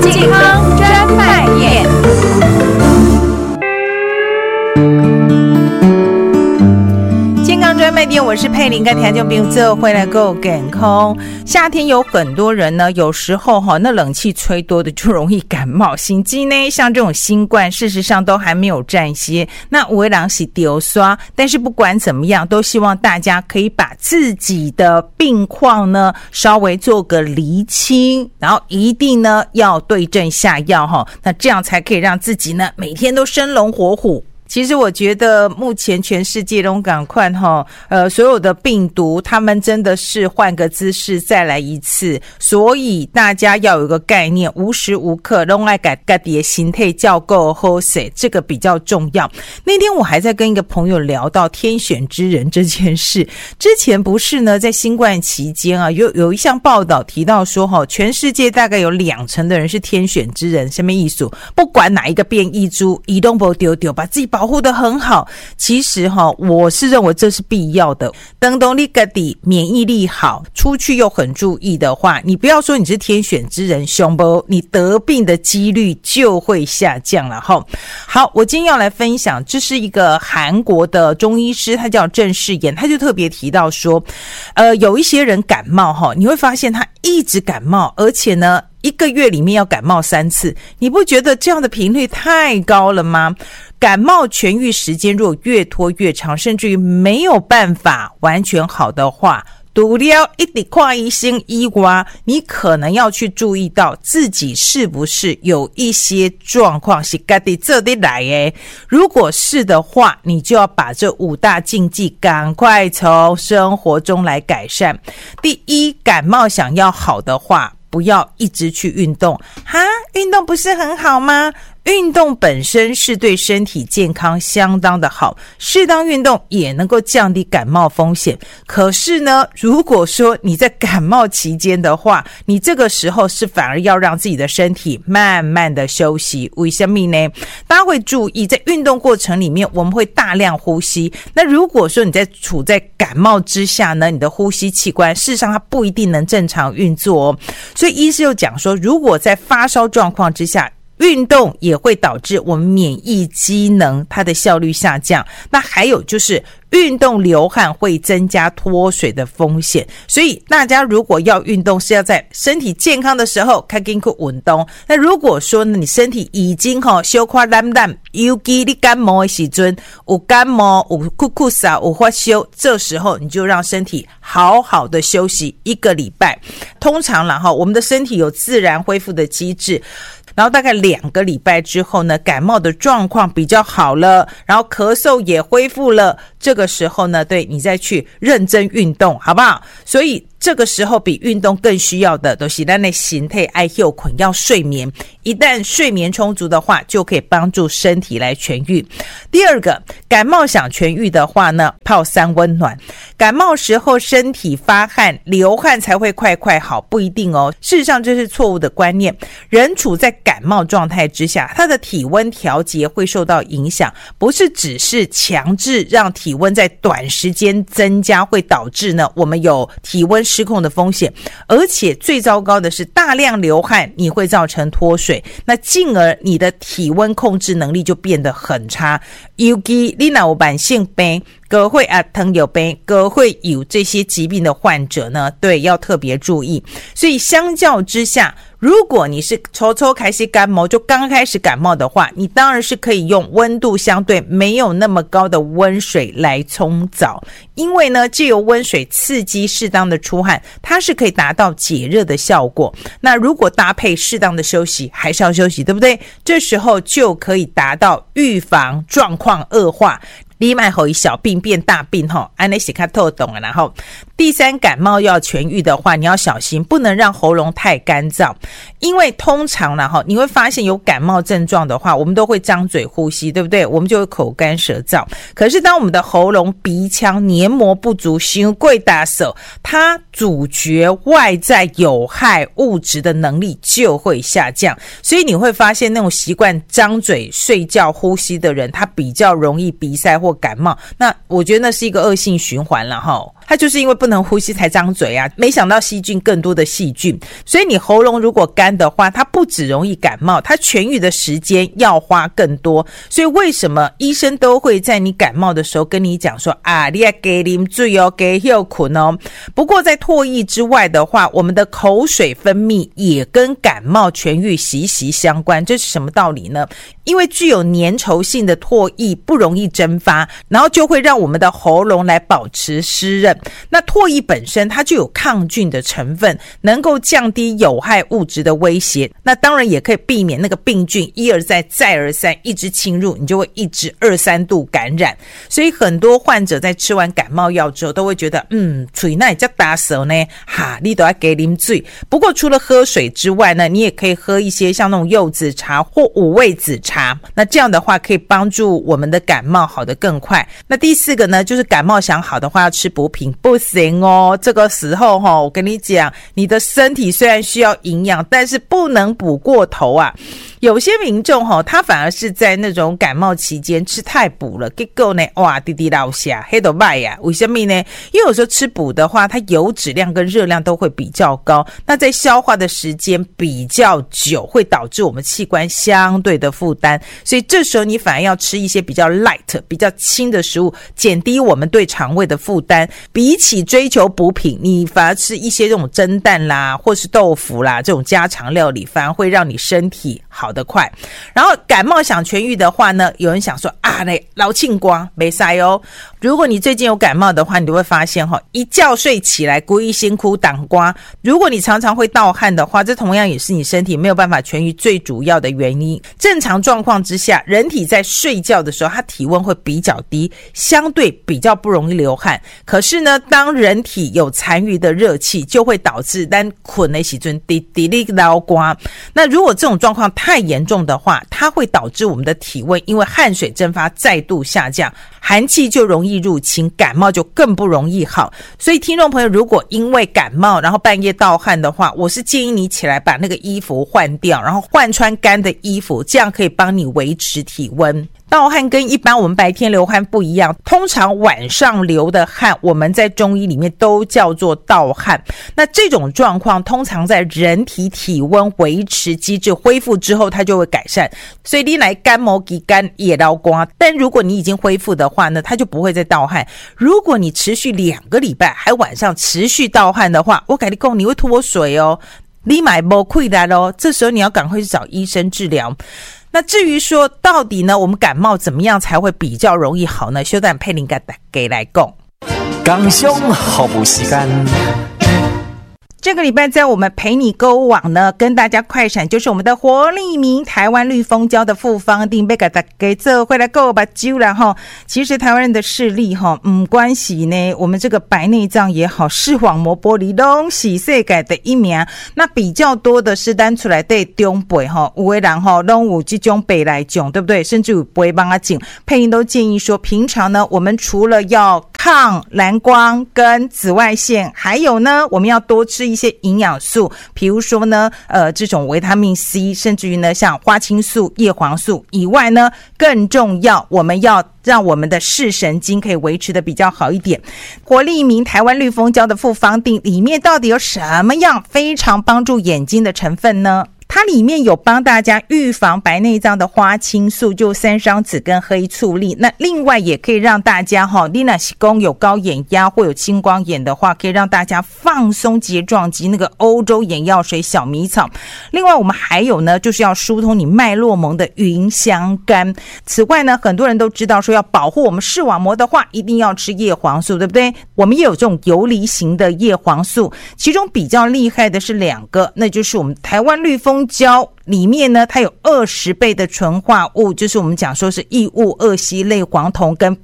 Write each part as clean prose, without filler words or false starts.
健康专卖店。 专卖店，我是佩玲，跟听众朋友做回来够健康。夏天有很多人呢，有时候那冷气吹多的就容易感冒。心机呢，像这种新冠，事实上都还没有占些。那有的人是丢刷，但是不管怎么样，都希望大家可以把自己的病况呢稍微做个厘清，然后一定呢要对症下药那这样才可以让自己呢每天都生龙活虎。其实我觉得目前全世界都赶快所有的病毒他们真的是换个姿势再来一次，所以大家要有一个概念，无时无刻都要把自己的心态照顾好，这个比较重要。那天我还在跟一个朋友聊到天选之人这件事，之前不是呢在新冠期间啊，有一项报道提到说全世界大概有20%的人是天选之人，什么意思？不管哪一个变异株，移动不丢丢，把自己保护得很好。其实我是认为这是必要的。等你自己免疫力好，出去又很注意的话，你不要说你是天选之人，凶不？你得病的几率就会下降了好，我今天要来分享，这是一个韩国的中医师，他叫郑世妍，他就特别提到说，有一些人感冒你会发现他一直感冒，而且呢1个月里面要感冒3次，你不觉得这样的频率太高了吗？感冒痊愈时间如果越拖越长，甚至于没有办法完全好的话，除了一直看医生以外，你可能要去注意到自己是不是有一些状况是自己做得来的。如果是的话，你就要把这5大禁忌赶快从生活中来改善。第一，感冒想要好的话，不要一直去运动。运动不是很好吗？运动本身是对身体健康相当的好，适当运动也能够降低感冒风险。可是呢，如果说你在感冒期间的话，你这个时候是反而要让自己的身体慢慢的休息。为什么呢？大家会注意，在运动过程里面我们会大量呼吸，那如果说你在处在感冒之下呢，你的呼吸器官事实上它不一定能正常运作所以医师又讲说，如果在发烧状况之下，运动也会导致我们免疫机能它的效率下降。那还有就是运动流汗会增加脱水的风险，所以大家如果要运动，是要在身体健康的时候开始去运动。那如果说呢，你身体已经小可懒懒，尤其你感冒的时阵，有感冒有酷酷嗽有发烧，这时候你就让身体好好的休息1个礼拜。通常啦我们的身体有自然恢复的机制，然后大概2个礼拜之后呢，感冒的状况比较好了，然后咳嗽也恢复了，这个时候呢，对，你再去认真运动好不好？所以这个时候比运动更需要的都是咱的身体要休困，要睡眠。一旦睡眠充足的话，就可以帮助身体来痊愈。第二个，感冒想痊愈的话呢，泡3温暖。感冒时候身体发汗流汗才会快好，不一定事实上这是错误的观念。人处在感冒状态之下，他的体温调节会受到影响，不是只是强制让体温在短时间增加，会导致呢我们有体温失控的风险。而且最糟糕的是，大量流汗你会造成脱水，那进而你的体温控制能力就变得很差。尤其你有慢性病，各会糖尿病，各会有这些疾病的患者呢，对，要特别注意。所以相较之下，如果你是抽开始感冒，就刚开始感冒的话，你当然是可以用温度相对没有那么高的温水来冲澡，因为呢藉由温水刺激适当的出汗，它是可以达到解热的效果。那如果搭配适当的休息，还是要休息，对不对？这时候就可以达到预防状况恶化，你别让小病变大病这样是比较透懂了。然后第三，感冒要痊愈的话，你要小心不能让喉咙太干燥，因为通常你会发现有感冒症状的话，我们都会张嘴呼吸，对不对？我们就会口干舌燥。可是当我们的喉咙鼻腔黏膜不足，太过大手，它阻绝外在有害物质的能力就会下降。所以你会发现那种习惯张嘴睡觉呼吸的人，他比较容易鼻塞或感冒。那我觉得那是一个恶性循环了它就是因为不能呼吸才张嘴啊，没想到细菌更多的细菌，所以你喉咙如果干的话，它不只容易感冒，它痊愈的时间要花更多。所以为什么医生都会在你感冒的时候跟你讲说啊，你要给啉水哦，给休困哦。不过在唾液之外的话，我们的口水分泌也跟感冒痊愈息息相关。这是什么道理呢？因为具有粘稠性的唾液不容易蒸发，然后就会让我们的喉咙来保持湿润。那唾液本身它就有抗菌的成分，能够降低有害物质的威胁，那当然也可以避免那个病菌一而再再而三一直侵入，你就会一直2-3度感染。所以很多患者在吃完感冒药之后都会觉得嘴那也叫打手呢，你都要给啉水。不过除了喝水之外呢，你也可以喝一些像那种柚子茶或五味子茶，那这样的话可以帮助我们的感冒好得更快。那第4个呢，就是感冒想好的话要吃补品，不行哦，这个时候我跟你讲，你的身体虽然需要营养，但是不能补过头啊。有些民众他反而是在那种感冒期间吃太补了，结果呢哇滴滴落下黑都败呀。为什么呢？因为有时候吃补的话，它油脂量跟热量都会比较高，那在消化的时间比较久，会导致我们器官相对的负担，所以这时候你反而要吃一些比较 light 比较轻的食物，减低我们对肠胃的负担。比起追求补品，你反而吃一些这种蒸蛋啦或是豆腐啦这种家常料理，反而会让你身体好得快。然后感冒想痊愈的话呢，有人想说老庆瓜没塞哦。如果你最近有感冒的话，你就会发现一觉睡起来故意辛苦挡瓜。如果你常常会盗汗的话，这同样也是你身体没有办法痊愈最主要的原因。正常状况之下，人体在睡觉的时候，它体温会比较低，相对比较不容易流汗。可是呢，当人体有残余的热气，就会导致咱困的时阵滴滴流汗。那如果这种状况太严重的话，它会导致我们的体温因为汗水蒸发再度下降，寒气就容易入侵，感冒就更不容易好。所以听众朋友，如果因为感冒然后半夜盗汗的话，我是建议你起来把那个衣服换掉，然后换穿干的衣服，这样可以帮你维持体温。盗汗跟一般我们白天流汗不一样，通常晚上流的汗我们在中医里面都叫做盗汗。那这种状况通常在人体体温维持机制恢复之后它就会改善，所以你来干毛肌干也捞光。但如果你已经恢复的话呢，它就不会再盗汗。如果你持续2个礼拜还晚上持续盗汗的话，我跟你讲你会脱水哦，你买不溃烂哦，这时候你要赶快去找医生治疗。那至于说到底呢，我们感冒怎么样才会比较容易好呢？小等佩玲给来讲。 工商服务时间。 这个礼拜在我们陪你购物网呢，跟大家快闪就是我们的活力明台湾绿蜂胶的复方定被给大家做回来购把揪了哈。其实台湾人的视力关系呢，我们这个白内障也好，视网膜玻璃都是世界的一名。那比较多的是单出来对中北有的人都有这种白内障，对不对？甚至有不会帮他紧。佩玲都建议说，平常呢，我们除了要抗蓝光跟紫外线，还有呢，我们要多吃一些营养素，比如说呢这种维他命 C， 甚至于呢像花青素、叶黄素以外呢，更重要我们要让我们的视神经可以维持的比较好一点。活力明台湾绿蜂胶的复方定里面到底有什么样非常帮助眼睛的成分呢？它里面有帮大家预防白内障的花青素，就3商子跟黑醋栗。那另外也可以让大家你若是说有高眼压或有青光眼的话，可以让大家放松睫状肌，那个欧洲眼药水小米草。另外我们还有呢，就是要疏通你脉络盟的芸香苷。此外呢，很多人都知道说要保护我们视网膜的话，一定要吃叶黄素，对不对？我们也有这种游离型的叶黄素，其中比较厉害的是2个，那就是我们台湾绿蜂胶里面呢，它有20倍的纯化物，就是我们讲说是异戊二烯类黄酮跟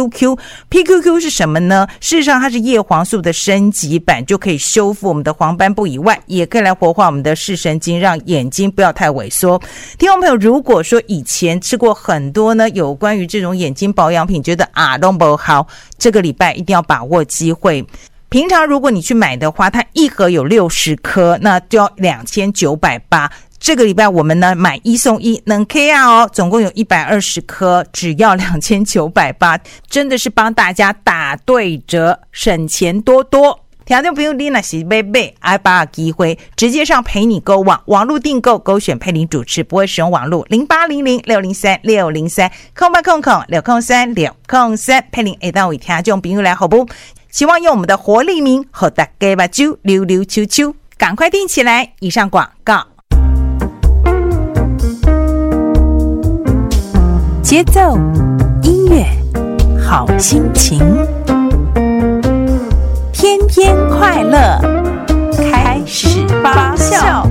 PQQ。PQQ 是什么呢？事实上它是叶黄素的升级版，就可以修复我们的黄斑部以外，也可以来活化我们的视神经，让眼睛不要太萎缩。听众朋友，如果说以前吃过很多呢有关于这种眼睛保养品，觉得都不好，这个礼拜一定要把握机会。平常如果你去买的话，它一盒有60颗，那就要2980， 这个礼拜我们呢买1送1能 K 哦，总共有120颗，只要2980，真的是帮大家打对折，省钱多多。听众朋友，你若是要买，要把握机会，直接上陪你购网，网络订购勾选佩玲主持，不会使用网络0800603603空八空空603，佩玲会当为听众朋友来服务。希望用我们的活力名和大家把酒溜溜秋秋，赶快订起来。以上广告。节奏、音乐、好心情，天天快乐，开始发酵。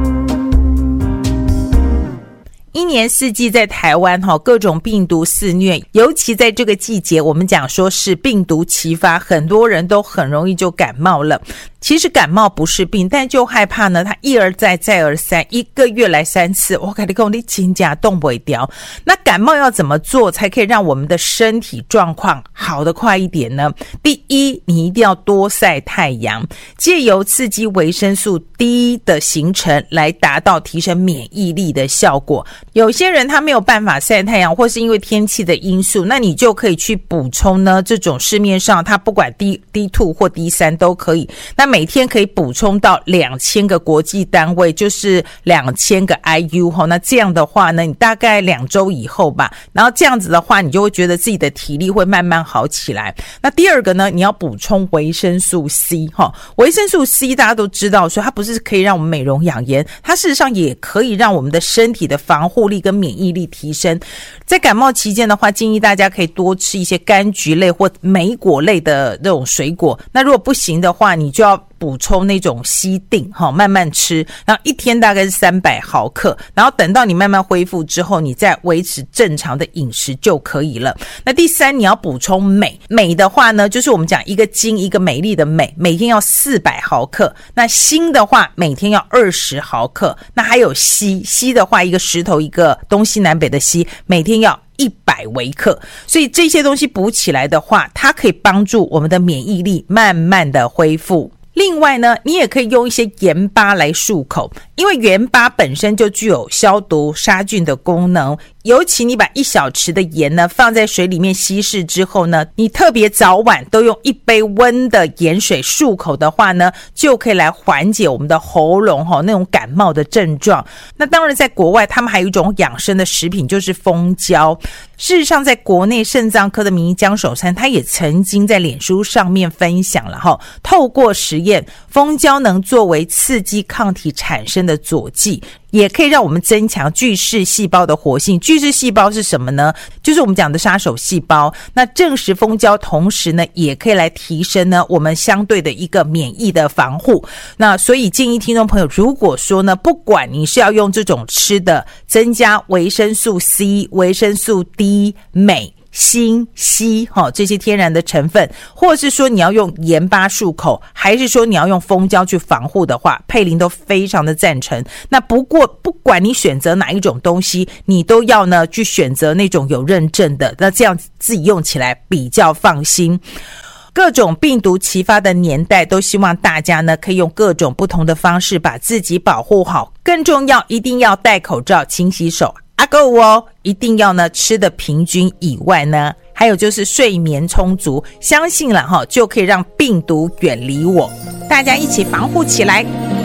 一年四季在台湾各种病毒肆虐，尤其在这个季节，我们讲说是病毒齐发，很多人都很容易就感冒了。其实感冒不是病，但就害怕呢，它一而再再而三，1个月来3次，我跟你说你真的动不掉。那感冒要怎么做才可以让我们的身体状况好得快一点呢？第一，你一定要多晒太阳，借由刺激维生素 D 的形成来达到提升免疫力的效果。有些人他没有办法晒太阳，或是因为天气的因素，那你就可以去补充呢，这种市面上它不管 D2 或 D3 都可以，那每天可以补充到2000个国际单位，就是2000个 IU。 那这样的话呢，你大概2周以后吧，然后这样子的话，你就会觉得自己的体力会慢慢好起来。那第二个呢，你要补充维生素 C。 维生素 C 大家都知道说它不是可以让我们美容养颜，它事实上也可以让我们的身体的防护力跟免疫力提升。在感冒期间的话，建议大家可以多吃一些柑橘类或莓果类的那种水果。那如果不行的话，你就要补充那种西锭，慢慢吃，然后一天大概是300毫克，然后等到你慢慢恢复之后，你再维持正常的饮食就可以了。那第三，你要补充镁。镁的话呢，就是我们讲一个精，一个美丽的镁，每天要400毫克。那锌的话，每天要20毫克。那还有硒，硒的话，一个石头一个东西南北的硒，每天要100微克。所以这些东西补起来的话，它可以帮助我们的免疫力慢慢的恢复。另外呢，你也可以用一些盐巴来漱口，因为盐巴本身就具有消毒杀菌的功能。尤其你把1小匙的盐呢放在水里面稀释之后呢，你特别早晚都用1杯温的盐水漱口的话呢，就可以来缓解我们的喉咙那种感冒的症状。那当然在国外他们还有一种养生的食品，就是蜂胶。事实上在国内肾脏科的名医江守山他也曾经在脸书上面分享了透过实验，蜂胶能作为刺激抗体产生的佐剂，也可以让我们增强巨噬细胞的活性。巨噬细胞是什么呢？就是我们讲的杀手细胞。那证实蜂胶同时呢，也可以来提升呢我们相对的一个免疫的防护。那所以建议听众朋友，如果说呢，不管你是要用这种吃的增加维生素 C、维生素 D、镁、锌、硒这些天然的成分，或是说你要用盐巴漱口，还是说你要用蜂胶去防护的话，佩玲都非常的赞成。那不过不管你选择哪一种东西，你都要呢去选择那种有认证的，那这样自己用起来比较放心。各种病毒齐发的年代，都希望大家呢可以用各种不同的方式把自己保护好。更重要，一定要戴口罩、勤洗手。一定要呢吃的平均以外呢，还有就是睡眠充足，相信了就可以让病毒远离我。大家一起防护起来。